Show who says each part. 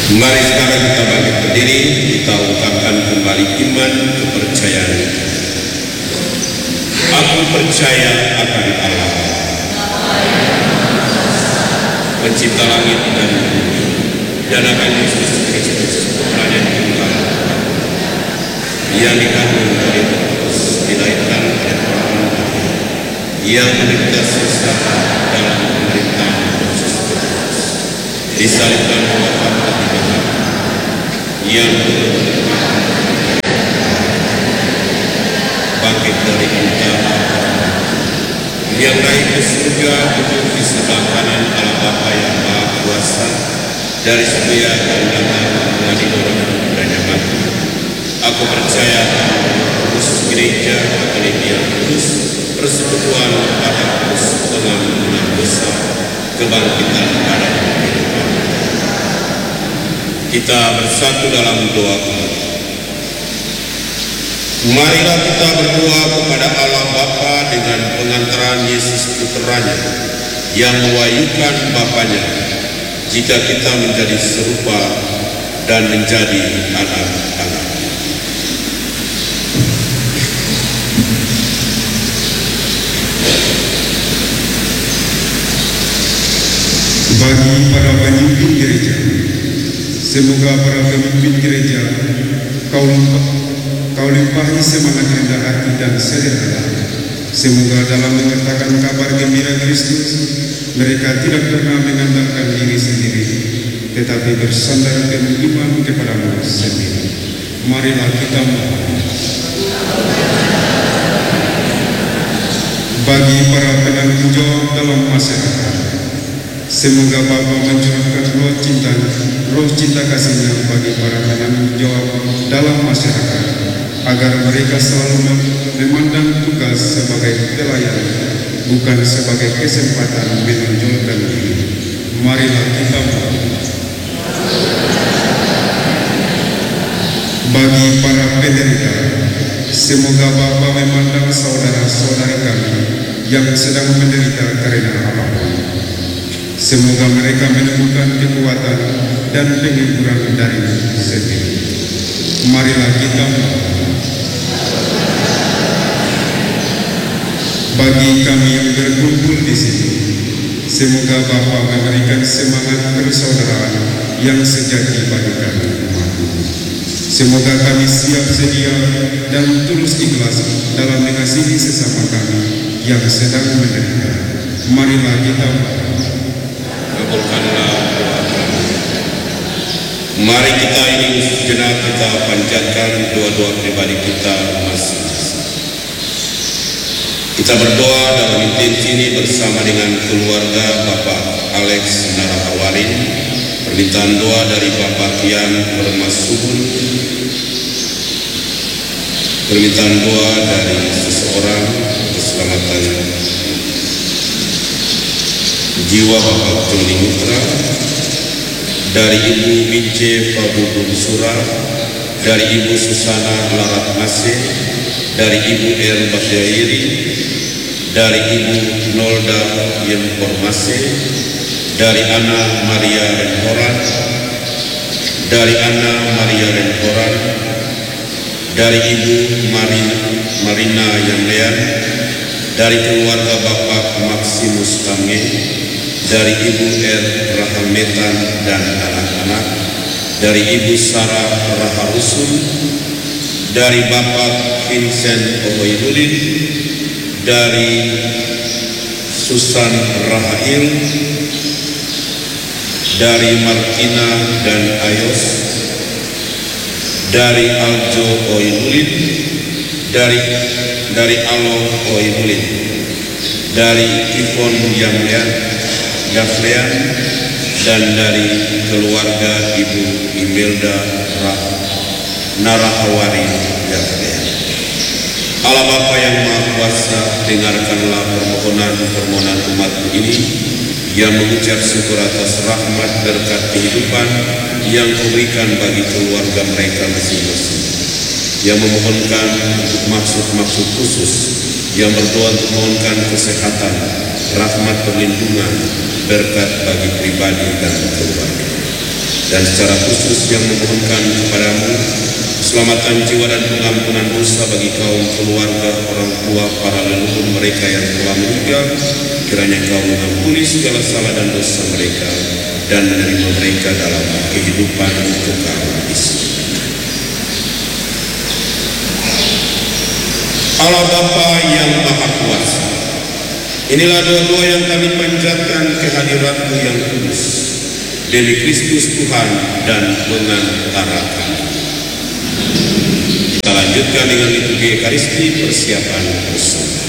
Speaker 1: Mari sekarang kita bangkit berdiri, kita ungkapkan kembali iman kepercayaan. Aku percaya akan Allah, pencipta langit dan bumi, dan akan Yesus Kristus, Putranya Tunggal, yang dikandung dari Roh Kudus, dilahirkan oleh orang mati, yang menderita siksa dalam pemerintahan Yesus Kristus, disalibkan wafat ketiga kali, yang bangkit dari antara yang naik ke surga, duduk di sebelah kanan Allah Bapa yang Maha Kuasa, dari situ ia akan datang mengadili orang hidup dan yang mati. Aku percaya Kudus, gereja Katolik yang kudus, persekutuan pada kudus, pengampunan dosa, kebangkitan pada kehidupan. Kita bersatu dalam doa. Marilah kita berdoa kepada Allah Bapa dengan pengantaran Yesus Putranya yang mewahyukan Bapanya, jika kita menjadi serupa dan menjadi anak-anak.
Speaker 2: Bagi para pemimpin gereja, semoga para pemimpin gereja kau limpahi semangat rendah hati dan sederhana. Semoga dalam mengatakan kabar gembira Kristus, mereka tidak pernah mengandalkan diri sendiri, tetapi bersandar dan beriman kepadamu sendiri. Marilah kita mohon. Bagi para penanggung jawab dalam masyarakat, semoga Bapa mencurahkan roh cinta kasih-Nya bagi para penanggung jawab dalam masyarakat, agar mereka selalu memandang tugas sebagai pelayan, bukan sebagai kesempatan menonjolkan diri. Marilah kita mohon. Bagi para penderita, semoga Bapa memandang saudara-saudari kami yang sedang menderita karena apapun. Semoga mereka menemukan kekuatan dan penghiburan dari sendiri. Marilah kita mohon. Bagi kami yang berkumpul di sini, semoga Bapa memberikan semangat persaudaraan yang sejati bagi kami umat. Semoga kami siap sedia dan tulus ikhlas dalam mengasihi sesama kami yang sedang menderita. Marilah kita mohon.
Speaker 1: Kabulkanlah doa kami. Mari kita ini sejenak kita panjatkan doa-doa pribadi kita masing-masing. Kita berdoa dalam intensi ini bersama dengan keluarga Bapak Alex Narahawarin, permintaan doa dari Bapak Kian Permasubun, permintaan doa dari seseorang keselamatan jiwa Bapak Joni Mutra, dari Ibu Mince Pabudun Sura, dari Ibu Susana Larat Masih, dari Ibu El Bakyairi, dari Ibu Nolda Yenformasi, dari Ana Maria Renhoran, dari Ana Maria Renhoran, dari Ibu Marina Yanlean, dari keluarga Bapak Maximus Tamge, dari Ibu R. Rahametan dan anak-anak, dari Ibu Sarah Raharusun, dari Bapak Vincent Ohoidulin, dari Susan Rahail, dari Martina dan Ayos, dari Aljo Oidulin, dari Alo Oidulin, dari Ivon Yaflean, dan dari keluarga Ibu Imelda Narahawari Yaflean. Allah Bapa yang Maha Kuasa, dengarkanlah permohonan umat ini yang mengucap syukur atas rahmat berkat kehidupan yang Kau berikan bagi keluarga mereka masing-masing, yang memohonkan untuk maksud-maksud khusus, yang berdoa untuk memohonkan kesehatan, rahmat perlindungan, berkat bagi pribadi dan keluarga. dan secara khusus yang memohonkan kepadamu keselamatan jiwa dan pengampunan dosa bagi kaum keluarga, orang tua, para leluhur mereka yang telah meninggal. Kiranya Kau mengampuni segala salah dan dosa mereka dan menerima mereka dalam kehidupan kekal di surga. Allah Bapa yang Maha Kuasa, inilah doa-doa yang kami panjatkan kehadirat-Mu yang kudus demi Kristus Tuhan dan pengantara kami. Kita lanjutkan dengan liturgi Ekaristi persiapan bersama.